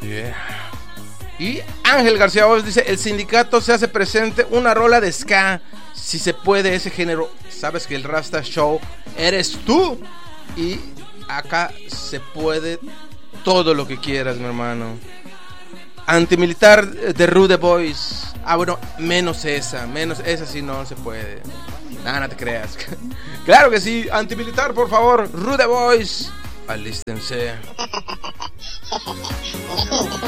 Yeah. Y Ángel García Oz dice: el sindicato se hace presente una rola de ska. Si se puede ese género. Sabes que el Rasta Show eres tú. Y acá se puede todo lo que quieras, mi hermano. Antimilitar de Rude Boys. Ah, bueno, menos esa sí no se puede. Nah, no te creas. Claro que sí, antimilitar, por favor. Rude Boys, alístense.